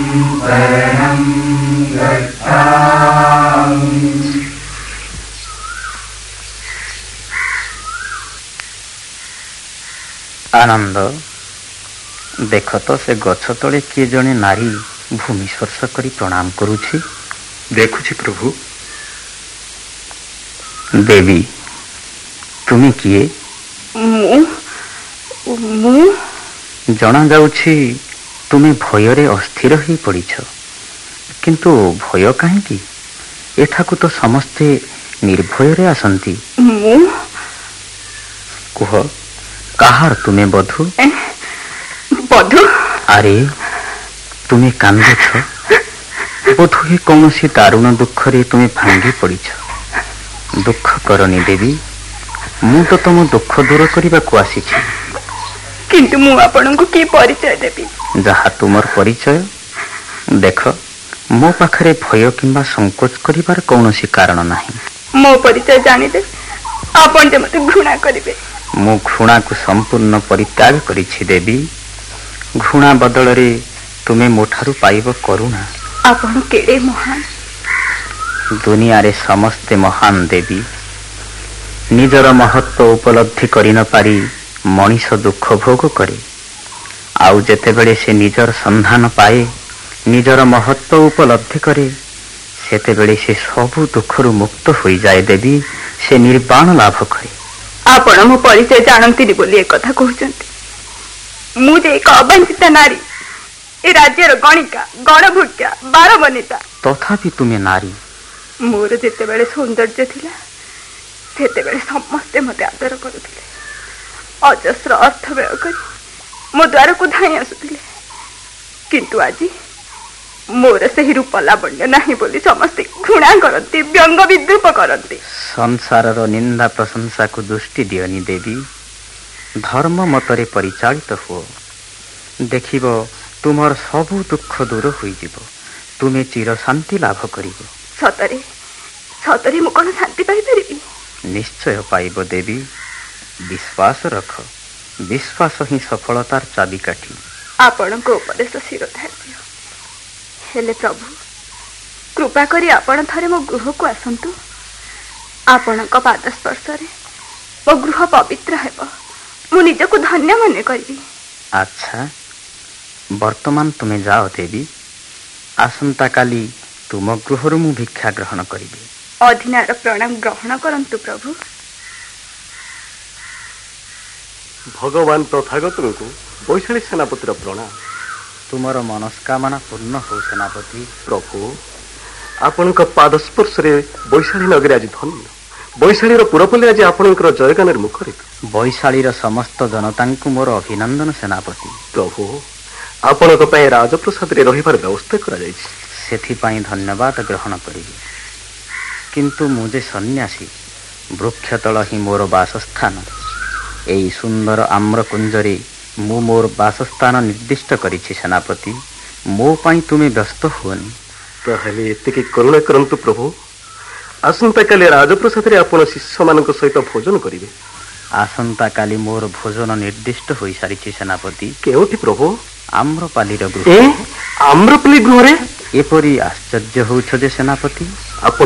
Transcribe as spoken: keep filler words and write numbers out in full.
शरणं गच्छामि। आनंद देख तो से गछ तले किए जने नारी भूमि स्पर्श करी प्रणाम करुछि। देखुछि प्रभु। देवी तुमी किए? मु जना जाउछि तुमे भयरे अस्थिर होई पड़िछ, किंतु भय काहेकि? एठाकु तो समस्ते निर्भୟରେ आसंती। मु कुह काहार तुमे बधु? बधु? अरे तुमे कांदुछ, बोधु हे कौनसी दारुण दुखरे तुमे भांगी पड़िछ। दुख करनी देवी, मु तो तुम दुख दूर करबाकू आसीछि। किंतु मु आपनकु की परिचय देबी? जहा तुमर परिचय देख, मो पाखरे भय किंबा संकोच करिबार कौनसी कारण नाही। मो परिचय जानिदे आपन जे मते घृणा करिवे। मु घृणा को संपूर्ण परित्याग करिछि देवी। घृणा बदलरे तुमे मोठारु पाइब करुणा। आपन केडे महान। दुनिया रे समस्ते महान देवी। निजर महत्व उपलब्धि करि न पारी मनीष दुख भोग करे। आउ जेते बेले से निजर संधान पाए, निजर महत्व उपलब्धि करे, सेते बेले से सबु दुखरु मुक्त होई जाए देवी। से निर्वाण लाभ करे। आपण मो परिचय जानती बोली एक कथा कहउचंती। मु जे एक अवंचित नारी, ए राज्यर गणिका, गणभुक्या, बार बनिता। तथापि तुमे नारी। मोर जेते बेले सौंदर्य थिला, सेते बेले समस्ते मते आदर करुथिले। अजस्र अर्थ व्यय करी मो द्वार को धाई आसुथिले। किंतु आज मोर सही रूप लावण्य नाही बोली समस्ते घृणा करती, व्यंग विद्रूप करती। संसारर निंदा प्रशंसा को दृष्टि दियनी देवी। धर्म मतरे परिचालित हुओ, देखिब तुमर सबु दुख दूर होई जिवो। तुमे चिर शांति लाभ करिवो। सतरे सतरे मु कोन शांति पाई परिबी? निश्चय पाइब देवी। विश्वास रख, विश्वास ही सफलतार चाबिकाठी। आपण को उपदेश शिरोधार्य। हेले प्रभु कृपा करी आपण थरे मो गृह को आसंतु। आपण को पाद स्पर्श रे मो गृह पवित्र हेब। मु निज को धन्य मने करी। अच्छा वर्तमान तुमे जाओ देवी। आसंता काली तुम गृहरु मु भिक्षा ग्रहण करिबे। अधिनार प्रणाम ग्रहण करंतु प्रभु। भगवान तथागत को वैशाली सेनापतिर प्रणाम। तुमर मनस्कामना पूर्ण हो सेनापति। प्रभु आपण पाद स्पर्श रे वैशाली नगरी आज धन्य। वैशाली पुरपल्ली आज आपण जयगान मुखरित। वैशाली समस्त जनता को मोर अभिनंदन सेनापति। प्रभु आपण राजप्रसाद रे रहिबार व्यवस्था करा जायछि, सेथिपाई धन्यवाद ग्रहण करिबि। किंतु मुझे सन्यासी, वृक्ष तल ही मोर वासस्थान। एई सुंदर आम्रकुंजरे मु मोर वासस्थान निर्दिष्ट करिछि सेनापति। मो पाई तुमे व्यस्त हुअनि। ताहले एतिके करुणा करंतु प्रभु। आसंता काली राजप्रसाद रे आपण शिष्य मानक सहित भोजन करिवे। आसंता काली मोर भोजन निर्दिष्ट होई सारिछि सेनापति। केउठी प्रभु? आम्रपालीर गृह। ए आम्रपाली गृह रे? एपरी आश्चर्य होउछ जे सेनापति। आपण